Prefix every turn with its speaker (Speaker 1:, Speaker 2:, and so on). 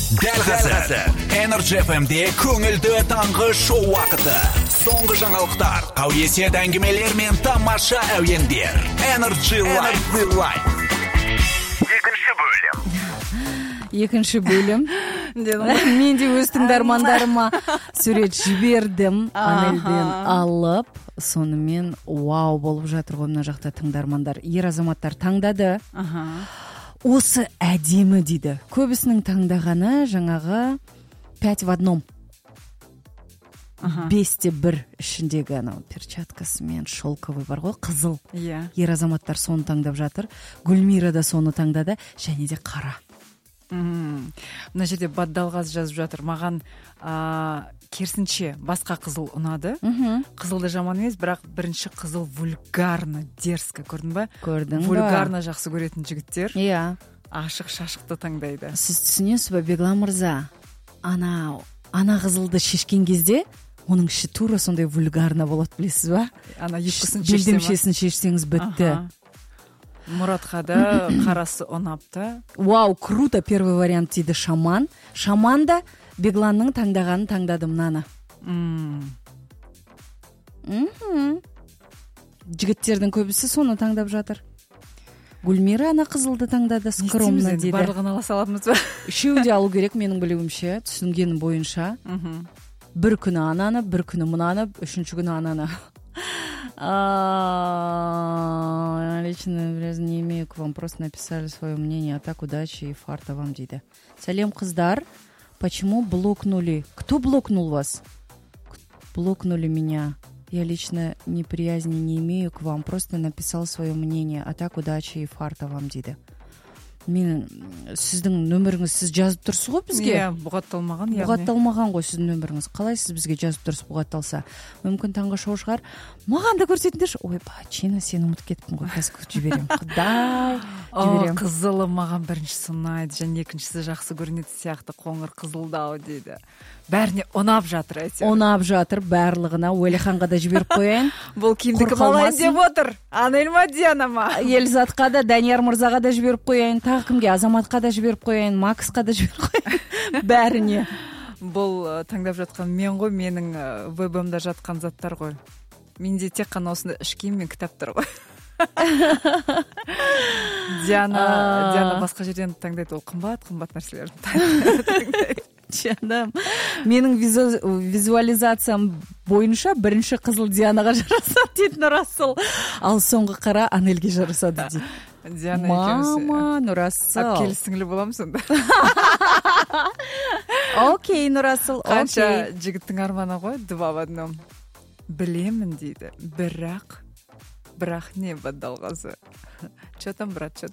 Speaker 1: Дәл қазір Energy FM'де көңілді таңғы шоу вақыты. Соңғы жаңалықтар, қауесет әңгімелер мен тамаша әуендер. Energy Live.
Speaker 2: Екінші бөлім. Мен де өз тыңдармандарыма сурет жібердім. Анельден алып, сонымен вау болып жатыр ғой мына жақта тыңдармандар. Ер азаматтар таңдады. Осы әдемі дейді. Көбісінің таңдағаны жаңағы 5 в 1. 5-1 ішіндегі анау перчаткасы мен шелковый бар ғой, қызыл. Ер азаматтар соны таңдап жатыр. Гүлмира да соны таңдады, және де қара.
Speaker 3: Мына жерде баддалғаз жазып жатыр. Маған керісінше басқа қызыл ұнады. Қызылды жаман емес, бірақ бірінші қызыл вульгарно, дерзко, көрдің ба?
Speaker 2: Көрдің ба?
Speaker 3: Вульгарно жақсы көретін жігіттер.
Speaker 2: Иә.
Speaker 3: Ашық шашықты таңдайды.
Speaker 2: Сіз түсінесіз бе, Беглан мырза? Ана қызылды шешкен кезде, оның іші тура сондай вульгарно болады, білесіз ба? Белдемшесін шешсеңіз бітті.
Speaker 3: Мұратқа да қарасы ұнапты.
Speaker 2: Вау, круто, первый вариант дейді Шаман. Шаман да Бегланның таңдағанын таңдады мынаны. Жігіттердің көбісі соны таңдап жатыр. Гүлмира ана қызылды таңдады, скромно дейді.
Speaker 3: Барлығын ала саламыз ба?
Speaker 2: Үшеуін де алу керек менің білуімше, түсінгенім бойынша. Бір күні ананы, бір күні мынаны, үшінші күні ананы. Лично не имею к вам, просто написали свое мнение, а так удачи и фарта вам дейді. Сәлем қыздар, почему блокнули? Кто блокнул вас? Блокнули меня. Я лично неприязни не имею к вам, просто написал свое мнение, а так удачи и фарта вам дейді. Мен сіздің нөміріңіз сіз жазып тұрсыз ғой бізге?
Speaker 3: Иә, бұғатталмаған.
Speaker 2: Бұғатталмаған ғой сіздің нөміріңіз. Қалай сіз бізге жазып тұрсыз бұғатталса? Мүмкін таңғы шоу шығар. Маған да көрсетіңдерші. Ой, Чина, сені ұмытып кеттім ғой. Қазір жіберем. Құдай. Жіберем.
Speaker 3: Қызылы маған біріншісі ұнайды, және екіншісі жақсы көрінеді сияқты, қоңыр қызылдау дейді. Бәріне ұнап жатыр әйтеуір.
Speaker 2: Ұнап жатыр барлығына. Уәлиханға да жіберіп қояйын.
Speaker 3: Бұл кімді кім алайын деп отыр? Анель ма, Диана ма?
Speaker 2: Елзатқа да, Данияр мырзаға да жіберіп қояйын. Тағы кімге? Азаматқа да жіберіп қояйын. Максқа да жіберіп қояйын. Бәріне.
Speaker 3: Бұл таңдап жатқан мен ғой, менің вебімда жатқан заттар ғой. Менде тек қана осында іш киім мен кітаптар ғой. Диана басқа жерден таңдайды, ол қымбат нәрселерді таңдайды.
Speaker 2: Жаным, менің визуализациям бойынша бірінші қызыл Дианаға жарасады дейді Нұрасыл, ал соңғы қара Анельге жарасады дейді.
Speaker 3: Диана
Speaker 2: мама, Нұрасыл.
Speaker 3: Әпкелі сіңлі боламын сонда.
Speaker 2: Окей, Нұрасыл, окей.
Speaker 3: Қанша жігіттің арманы ғой, 2 в 1. Білемін дейді, бірақ не баддалғазы. Чё там, брат, чё